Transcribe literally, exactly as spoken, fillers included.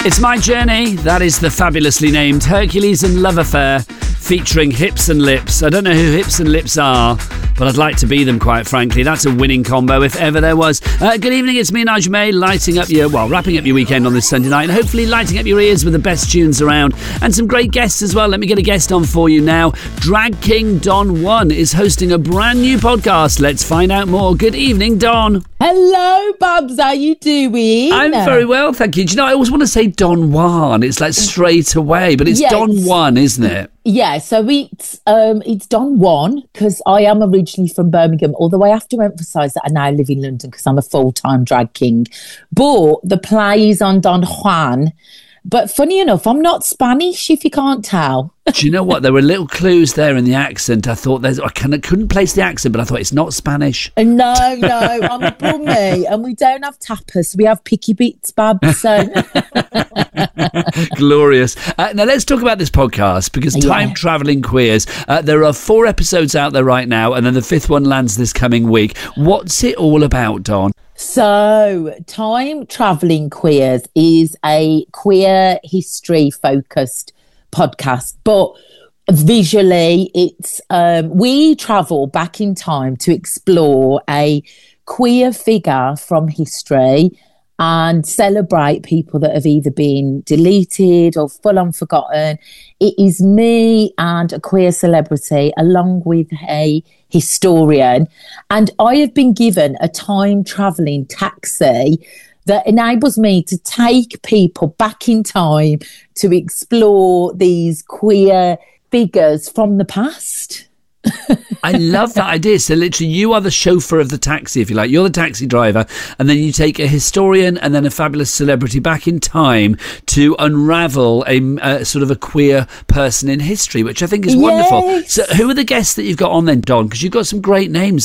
It's My Journey. That is the fabulously named Hercules and Love Affair, featuring Hips and Lips. I don't know who Hips and Lips are, but I'd like to be them, quite frankly. That's a winning combo, if ever there was. Uh, good evening, it's me, Nigel May, lighting up your, well, wrapping up your weekend on this Sunday night, and hopefully lighting up your ears with the best tunes around, and some great guests as well. Let me get a guest on for you now. Drag King Don One is hosting a brand new podcast. Let's find out more. Good evening, Don. Hello, Babs. How you doing? I'm very well, thank you. Do you know, I always want to say Don Juan. It's like straight away, but it's yes. Don Juan, isn't it? Yeah, so it's um, it's Don Juan because I am originally from Birmingham, although I have to emphasise that I now live in London because I'm a full-time drag king. But the play is on Don Juan. But funny enough, I'm not Spanish, if you can't tell. Do you know what? There were little clues there in the accent. I thought there's, I kind couldn't place the accent, but I thought it's not Spanish. No, no, I'm a Brummie, and we don't have tapas. We have picky bits, Babs. So. Glorious. Uh, now let's talk about this podcast because Time Yeah. Travelling Queers. Uh, there are four episodes out there right now, and then the fifth one lands this coming week. What's it all about, Don? So, Time Travelling Queers is a queer history focused podcast, but visually it's um, we travel back in time to explore a queer figure from history and celebrate people that have either been deleted or full on forgotten. It is me and a queer celebrity along with a historian, and I have been given a time travelling taxi that enables me to take people back in time to explore these queer figures from the past. I love that idea. So literally you are the chauffeur of the taxi, if you like. You're the taxi driver, and then you take a historian and then a fabulous celebrity back in time to unravel a uh, sort of a queer person in history, which I think is wonderful. Yes. So who are the guests that you've got on then, Don? Because you've got some great names